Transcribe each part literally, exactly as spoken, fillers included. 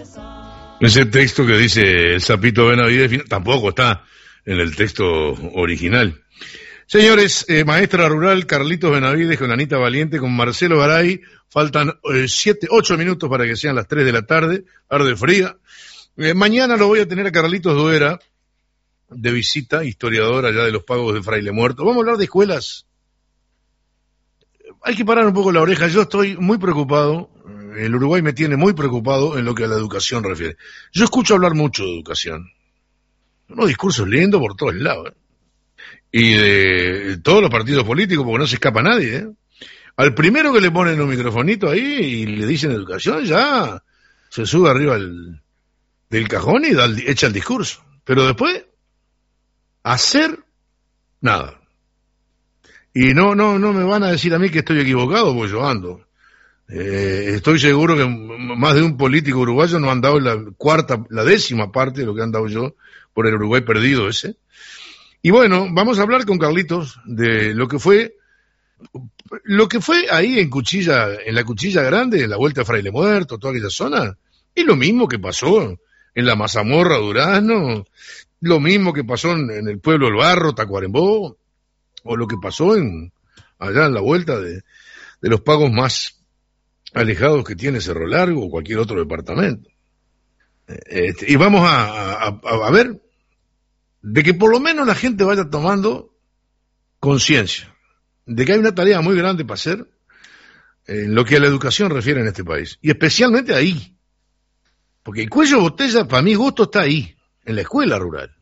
Ese texto que dice el Sapito Benavides tampoco está en el texto original. Señores, eh, maestra rural Carlitos Benavides con Anita Valiente, con Marcelo Garay, faltan eh, siete, ocho minutos para que sean las tres de la tarde, tarde fría. Eh, mañana lo voy a tener a Carlitos Duera de visita, historiador allá de los pagos de Fraile Muerto. Vamos a hablar de escuelas. Hay que parar un poco la oreja, yo estoy muy preocupado, el Uruguay me tiene muy preocupado en lo que a la educación refiere. Yo escucho hablar mucho de educación, unos discursos lindos por todos lados, ¿eh? Y de todos los partidos políticos, porque no se escapa nadie, ¿eh? Al primero que le ponen un microfonito ahí y le dicen educación, ya se sube arriba el, del cajón y da, echa el discurso. Pero después, hacer nada. Y no, no, no me van a decir a mí que estoy equivocado, porque yo ando. Eh, estoy seguro que más de un político uruguayo no han dado la cuarta, la décima parte de lo que han dado yo por el Uruguay perdido ese. Y bueno, vamos a hablar con Carlitos de lo que fue, lo que fue ahí en Cuchilla, en la Cuchilla Grande, en la Vuelta a Fraile Muerto, toda aquella zona, y lo mismo que pasó en la Mazamorra, Durazno, lo mismo que pasó en, en el pueblo del Barro, Tacuarembó, o lo que pasó en allá en la vuelta de, de los pagos más alejados que tiene Cerro Largo o cualquier otro departamento. Este, y vamos a, a, a ver de que por lo menos la gente vaya tomando conciencia de que hay una tarea muy grande para hacer en lo que a la educación refiere en este país, y especialmente ahí, porque el cuello de botella para mi gusto está ahí, en la escuela rural.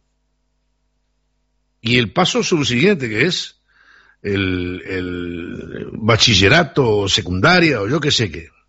Y el paso subsiguiente, que es el, el bachillerato, secundaria, o yo qué sé qué.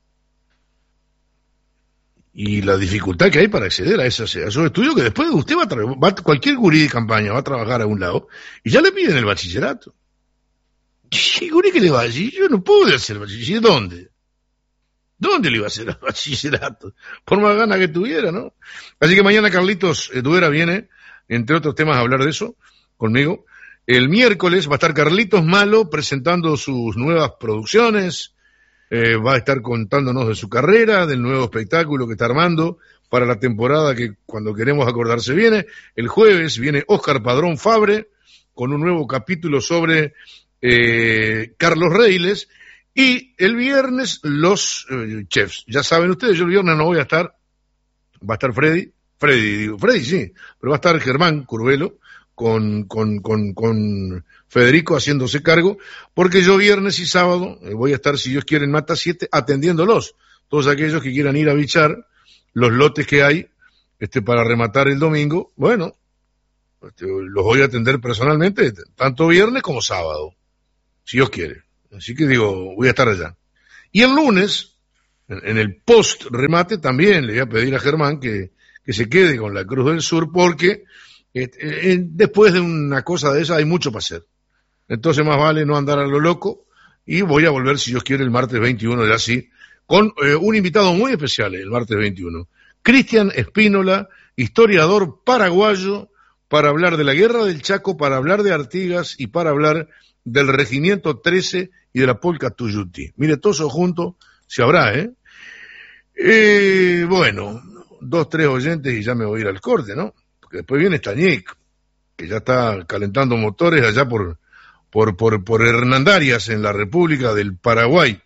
Y la dificultad que hay para acceder a esos, a esos estudios, que después usted va a, tra- va a cualquier gurí de campaña va a trabajar a un lado, y ya le piden el bachillerato. ¿Y gurí que le va a decir? Yo no puedo hacer el bachillerato. ¿Dónde? ¿Dónde le iba a hacer el bachillerato? Por más ganas que tuviera, ¿no? Así que mañana Carlitos Duera viene, entre otros temas, a hablar de eso conmigo. El miércoles va a estar Carlitos Malo presentando sus nuevas producciones, eh, va a estar contándonos de su carrera, del nuevo espectáculo que está armando para la temporada que cuando queremos acordarse viene. El jueves viene Óscar Padrón Fabre con un nuevo capítulo sobre eh, Carlos Reiles, y el viernes los eh, chefs. Ya saben ustedes, yo el viernes no voy a estar, va a estar Freddy, Freddy, digo, Freddy sí, pero va a estar Germán Curvelo, Con, con, con, con Federico haciéndose cargo, porque yo viernes y sábado eh, voy a estar, si Dios quiere, en Mata siete atendiéndolos, todos aquellos que quieran ir a bichar los lotes que hay este para rematar el domingo. Bueno, este, los voy a atender personalmente, tanto viernes como sábado, si Dios quiere. Así que digo, voy a estar allá. Y el lunes, en, en el post remate, también le voy a pedir a Germán que, que se quede con la Cruz del Sur, porque Eh, eh, después de una cosa de esa hay mucho para hacer. Entonces más vale no andar a lo loco, y voy a volver, si Dios quiere, el martes veintiuno, ya sí, con eh, un invitado muy especial el martes veintiuno. Cristian Espínola, historiador paraguayo, para hablar de la Guerra del Chaco, para hablar de Artigas y para hablar del Regimiento trece y de la Polka Tuyuti. Mire, todo eso junto se habrá, ¿eh? eh bueno, dos, tres oyentes y ya me voy a ir al corte, ¿no? Que después viene Stañic, que ya está calentando motores allá por, por, por, por Hernandarias, en la República del Paraguay.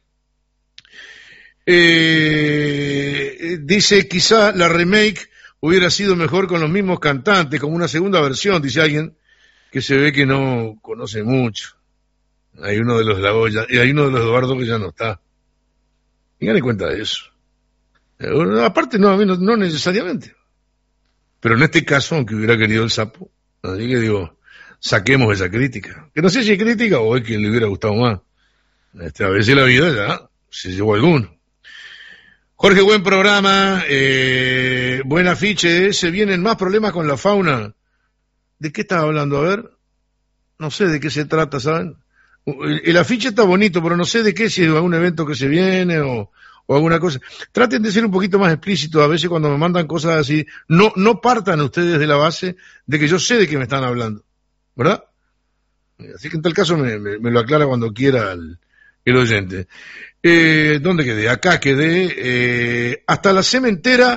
Eh, dice, quizá la remake hubiera sido mejor con los mismos cantantes, como una segunda versión, dice alguien que se ve que no conoce mucho. Hay uno de los Lagoya, y hay uno de los Eduardo que ya no está. Tengan en cuenta de eso. Eh, aparte, no, a mí no, no necesariamente. Pero en este caso, aunque hubiera querido el sapo, así que digo, saquemos esa crítica. Que no sé si es crítica o es que le hubiera gustado más. Este, a veces la vida ya se llevó alguno. Jorge, buen programa, eh, buen afiche, se vienen más problemas con la fauna. ¿De qué estás hablando? A ver, no sé de qué se trata, ¿saben? El, el afiche está bonito, pero no sé de qué, si es algún evento que se viene o... o alguna cosa. Traten de ser un poquito más explícitos a veces cuando me mandan cosas así. No, no partan ustedes de la base de que yo sé de qué me están hablando, ¿verdad? Así que en tal caso me, me, me lo aclara cuando quiera el, el oyente. Eh, ¿Dónde quedé? Acá quedé. Eh, hasta la cementera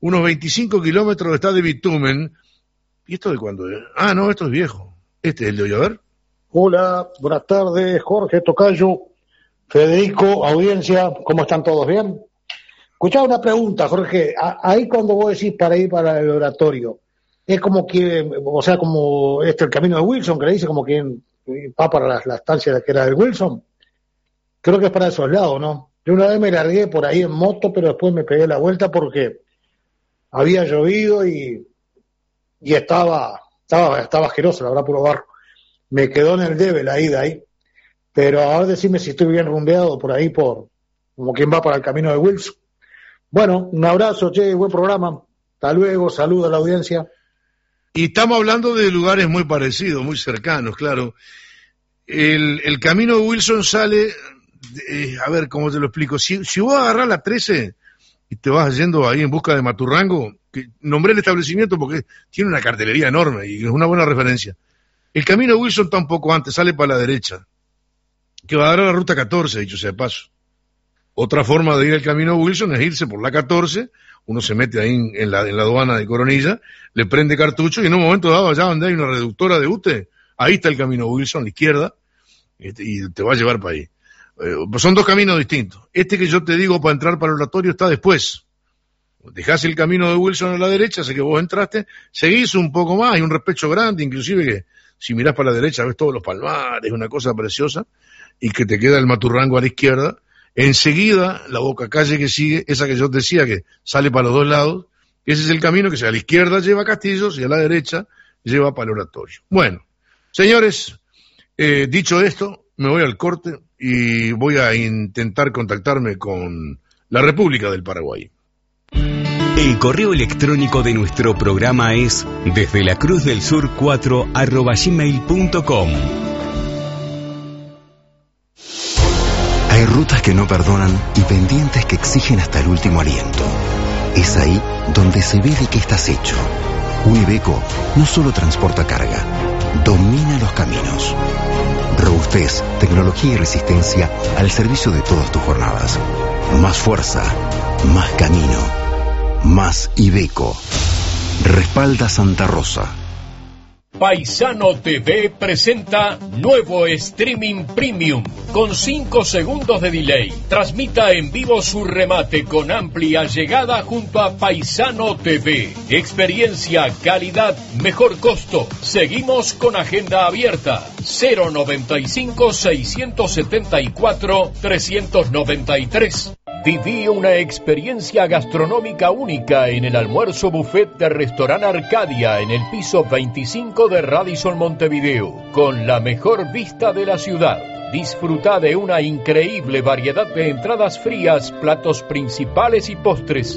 unos veinticinco kilómetros está de bitumen. ¿Y esto de cuándo es? Ah, no, esto es viejo. Este es el de hoy, a ver. Hola, buenas tardes, Jorge Tocayo, Federico, audiencia, ¿cómo están todos? ¿Bien? Escuchaba una pregunta, Jorge, ahí cuando vos decís para ir para el oratorio, es como que, o sea, como este el camino de Wilson, que le dice como quien va para la, la estancia que era del Wilson, creo que es para esos lados, ¿no? Yo una vez me largué por ahí en moto, pero después me pegué la vuelta porque había llovido y, y estaba, estaba, estaba asqueroso, la verdad, puro barro. Me quedó en el debe la ida ahí, pero ahora decime si estoy bien rumbeado por ahí, por como quien va para el camino de Wilson. Bueno, un abrazo, che, buen programa. Hasta luego, saludo a la audiencia. Y estamos hablando de lugares muy parecidos, muy cercanos, claro. El, el camino de Wilson sale, eh, a ver, ¿cómo te lo explico? Si, si vos agarrás la trece y te vas yendo ahí en busca de Maturrango, que nombré el establecimiento porque tiene una cartelería enorme y es una buena referencia. El camino de Wilson está un poco antes, sale para la derecha, que va a dar a la ruta catorce, dicho sea de paso. Otra forma de ir al camino de Wilson es irse por la catorce, uno se mete ahí en, en, la, en la aduana de Coronilla, le prende cartucho y en un momento dado, allá donde hay una reductora de U T E, ahí está el camino de Wilson, a la izquierda, y te va a llevar para ahí. Eh, pues son dos caminos distintos. Este que yo te digo para entrar para el oratorio está después. Dejás el camino de Wilson a la derecha, sé que vos entraste, seguís un poco más, hay un respecho grande, inclusive que si mirás para la derecha ves todos los palmares, una cosa preciosa, y que te queda el Maturrango a la izquierda. Enseguida, la boca calle que sigue, esa que yo te decía que sale para los dos lados, ese es el camino que a la izquierda lleva a Castillos y a la derecha lleva para el oratorio. Bueno, señores, eh, dicho esto, me voy al corte y voy a intentar contactarme con la República del Paraguay. El correo electrónico de nuestro programa es desde la cruz del sur cuatro arroba gmail punto com. Hay rutas que no perdonan y pendientes que exigen hasta el último aliento. Es ahí donde se ve de qué estás hecho. Un Iveco no solo transporta carga, domina los caminos. Robustez, tecnología y resistencia al servicio de todas tus jornadas. Más fuerza, más camino, más Iveco. Respalda Santa Rosa. Paisano T V presenta nuevo streaming premium con cinco segundos de delay. Transmita en vivo su remate con amplia llegada junto a Paisano T V. Experiencia, calidad, mejor costo. Seguimos con agenda abierta. cero noventa y cinco, seiscientos setenta y cuatro, trescientos noventa y tres. Viví una experiencia gastronómica única en el almuerzo buffet de Restaurant Arcadia en el piso veinticinco de Radisson Montevideo, con la mejor vista de la ciudad. Disfruta de una increíble variedad de entradas frías, platos principales y postres.